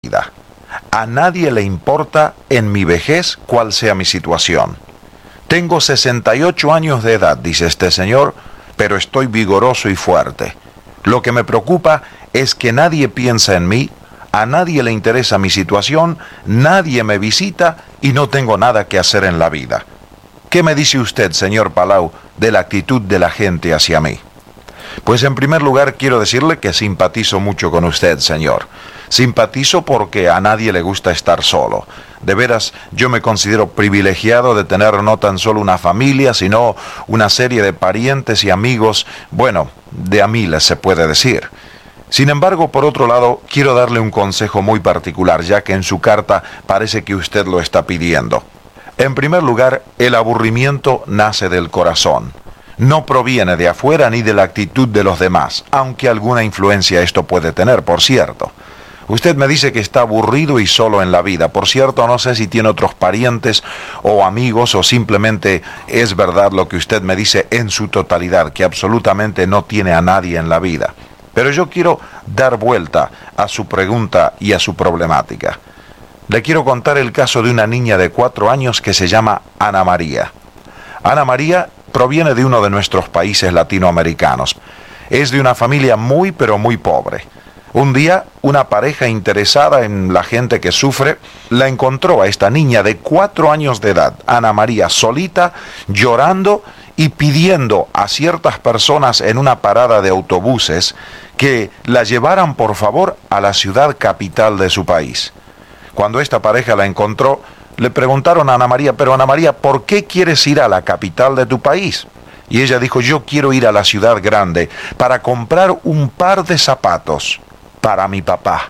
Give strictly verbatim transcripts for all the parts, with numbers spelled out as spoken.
vida. A nadie le importa en mi vejez cuál sea mi situación. Tengo sesenta y ocho años de edad, dice este señor, pero estoy vigoroso y fuerte. Lo que me preocupa es que nadie piensa en mí, a nadie le interesa mi situación, nadie me visita y no tengo nada que hacer en la vida. ¿Qué me dice usted, señor Palau, de la actitud de la gente hacia mí? Pues en primer lugar quiero decirle que simpatizo mucho con usted, señor. Simpatizo porque a nadie le gusta estar solo. De veras, yo me considero privilegiado de tener no tan solo una familia, sino una serie de parientes y amigos, bueno, de a miles se puede decir. Sin embargo, por otro lado, quiero darle un consejo muy particular, ya que en su carta parece que usted lo está pidiendo. En primer lugar, el aburrimiento nace del corazón. No proviene de afuera ni de la actitud de los demás, aunque alguna influencia esto puede tener, por cierto. Usted me dice que está aburrido y solo en la vida. Por cierto, no sé si tiene otros parientes o amigos o simplemente es verdad lo que usted me dice en su totalidad, que absolutamente no tiene a nadie en la vida. Pero yo quiero dar vuelta a su pregunta y a su problemática. Le quiero contar el caso de una niña de cuatro años que se llama Ana María. Ana María proviene de uno de nuestros países latinoamericanos. Es de una familia muy pero muy pobre. Un día, una pareja interesada en la gente que sufre, la encontró a esta niña de cuatro años de edad, Ana María, solita, llorando y pidiendo a ciertas personas en una parada de autobuses que la llevaran por favor a la ciudad capital de su país. Cuando esta pareja la encontró, le preguntaron a Ana María, pero Ana María, ¿por qué quieres ir a la capital de tu país? Y ella dijo, yo quiero ir a la ciudad grande para comprar un par de zapatos para mi papá.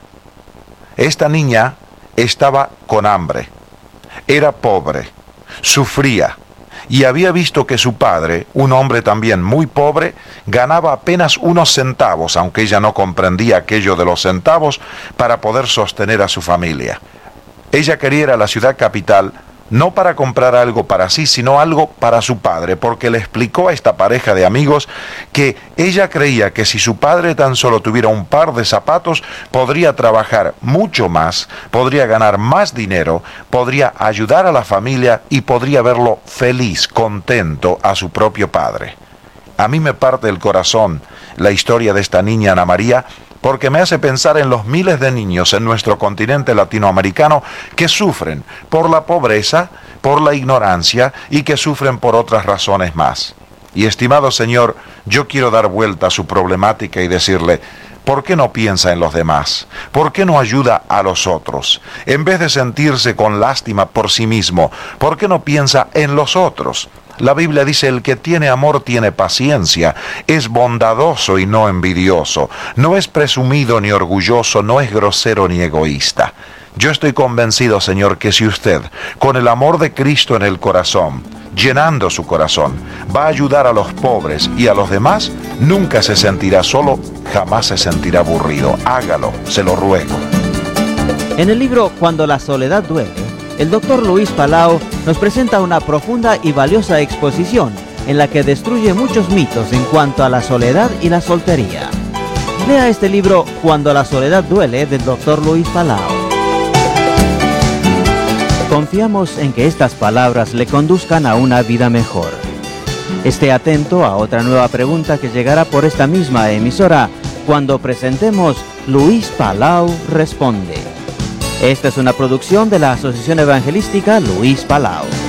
Esta niña estaba con hambre, era pobre, sufría y había visto que su padre, un hombre también muy pobre, ganaba apenas unos centavos, aunque ella no comprendía aquello de los centavos, para poder sostener a su familia. Ella quería ir a la ciudad capital no para comprar algo para sí, sino algo para su padre, porque le explicó a esta pareja de amigos que ella creía que si su padre tan solo tuviera un par de zapatos, podría trabajar mucho más, podría ganar más dinero, podría ayudar a la familia y podría verlo feliz, contento a su propio padre. A mí me parte el corazón la historia de esta niña Ana María, porque me hace pensar en los miles de niños en nuestro continente latinoamericano que sufren por la pobreza, por la ignorancia y que sufren por otras razones más. Y estimado señor, yo quiero dar vuelta a su problemática y decirle, ¿por qué no piensa en los demás? ¿Por qué no ayuda a los otros? En vez de sentirse con lástima por sí mismo, ¿por qué no piensa en los otros? La Biblia dice, el que tiene amor tiene paciencia, es bondadoso y no envidioso, no es presumido ni orgulloso, no es grosero ni egoísta. Yo estoy convencido, Señor, que si usted, con el amor de Cristo en el corazón, llenando su corazón, va a ayudar a los pobres y a los demás, nunca se sentirá solo, jamás se sentirá aburrido. Hágalo, se lo ruego. En el libro Cuando la soledad duele, el doctor Luis Palau nos presenta una profunda y valiosa exposición en la que destruye muchos mitos en cuanto a la soledad y la soltería. Lea este libro Cuando la soledad duele del doctor Luis Palau. Confiamos en que estas palabras le conduzcan a una vida mejor. Esté atento a otra nueva pregunta que llegará por esta misma emisora cuando presentemos Luis Palau Responde. Esta es una producción de la Asociación Evangelística Luis Palau.